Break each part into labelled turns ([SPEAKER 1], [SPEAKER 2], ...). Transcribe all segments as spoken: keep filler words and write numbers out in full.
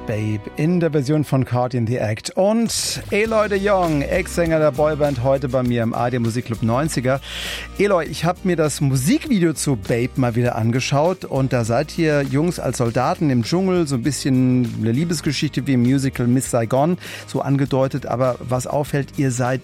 [SPEAKER 1] Babe in der Version von Caught in the Act. Und Eloy de Jong, Ex-Sänger der Boyband, heute bei mir im A R D Musikclub neunziger. Eloy, ich habe mir das Musikvideo zu Babe mal wieder angeschaut und da seid ihr Jungs als Soldaten im Dschungel, so ein bisschen eine Liebesgeschichte wie im Musical Miss Saigon, so angedeutet, aber was auffällt, ihr seid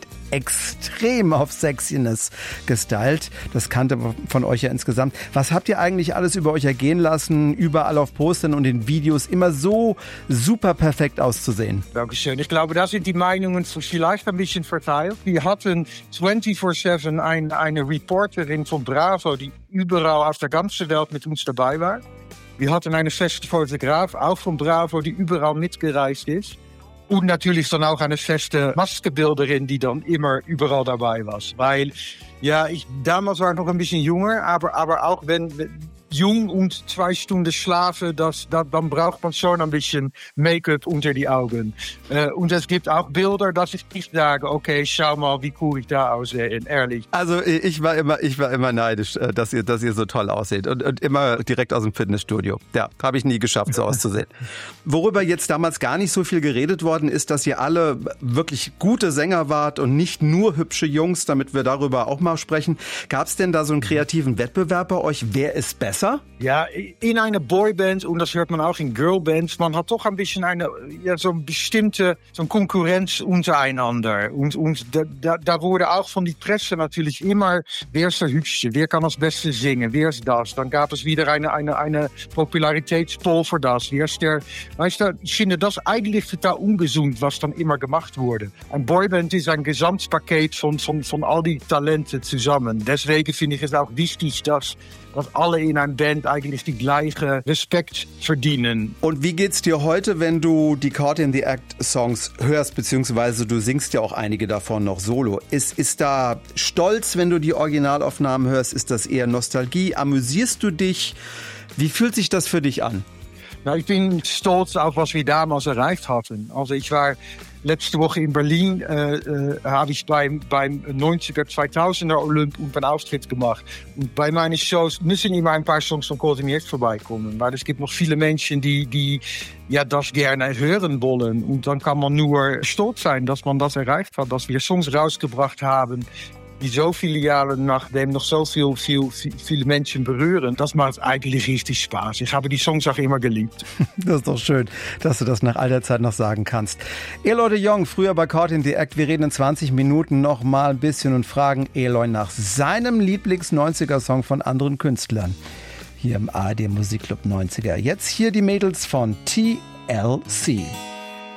[SPEAKER 1] extrem auf Sexiness gestylt. Das kannte von euch ja insgesamt. Was habt ihr eigentlich alles über euch ergehen lassen, überall auf Postern und in Videos immer so super perfekt auszusehen?
[SPEAKER 2] Dankeschön. Ich glaube, da sind die Meinungen vielleicht ein bisschen verteilt. Wir hatten vierundzwanzig sieben ein, eine Reporterin von Bravo, die überall auf der ganzen Welt mit uns dabei war. Wir hatten eine feste Fotograf, auch von Bravo, die überall mitgereist ist. Und natürlich dann auch eine feste Maskenbilderin, die dann immer überall dabei war. Weil, ja, ich damals war ich noch ein bisschen jünger, aber, aber auch wenn, wenn jung und zwei Stunden schlafen, das, das, dann braucht man schon ein bisschen Make-up unter die Augen. Äh, und es gibt auch Bilder, dass ich nicht sage, okay, schau mal, wie cool ich da aussehe, ehrlich.
[SPEAKER 1] Also ich war immer, ich war immer neidisch, dass ihr, dass ihr so toll aussieht und, und immer direkt aus dem Fitnessstudio. Ja, habe ich nie geschafft, so auszusehen. Worüber jetzt damals gar nicht so viel geredet worden ist, dass ihr alle wirklich gute Sänger wart und nicht nur hübsche Jungs, damit wir darüber auch mal sprechen. Gab es denn da so einen kreativen Wettbewerb bei euch? Wer ist besser?
[SPEAKER 2] Ja, in einer Boyband, und das hört man auch in Girlbands, man hat doch ein bisschen eine, ja, so eine bestimmte so eine Konkurrenz untereinander. Und, und da, da, da wurde auch von die Presse natürlich immer, wer ist der Hübsche, wer kann das Beste singen, wer ist das? Dann gab es wieder eine, eine, eine Popularitätspoll für das. Wer ist der, weißt du, ich finde das eigentlich total ungesund, was dann immer gemacht wurde. Ein Boyband ist ein Gesamtpaket von, von, von all die Talenten zusammen. Deswegen finde ich es auch wichtig, dass dass alle in einer Band eigentlich die gleiche Respekt verdienen.
[SPEAKER 1] Und wie geht's dir heute, wenn du die Caught in the Act Songs hörst, beziehungsweise du singst ja auch einige davon noch solo? Ist, ist da Stolz, wenn du die Originalaufnahmen hörst? Ist das eher Nostalgie? Amüsierst du dich? Wie fühlt sich das für dich an?
[SPEAKER 2] Nou, ich bin stolz auf, was wir damals erreicht hatten. Also ich war letzte Woche in Berlin, äh, äh, habe ich beim, beim neunziger, zweitausender Olymp einen Auftritt gemacht. Und bei meinen Shows müssen immer ein paar Songs von Caught in the Act vorbeikommen. Weil es gibt noch viele Menschen, die, die ja, das gerne hören wollen. Und dann kann man nur stolz sein, dass man das erreicht hat, dass wir Songs rausgebracht haben, die so viele Jahre nachdem noch so viel, viel, viel, viele Menschen berühren. Das macht eigentlich richtig Spaß. Ich habe die Songs auch immer geliebt.
[SPEAKER 1] Das ist doch schön, dass du das nach all der Zeit noch sagen kannst. Eloy de Jong, früher bei Caught in the Act. Wir reden in zwanzig Minuten noch mal ein bisschen und fragen Eloy nach seinem Lieblings-neunziger-Song von anderen Künstlern. Hier im A R D Musikclub neunziger. Jetzt hier die Mädels von T L C.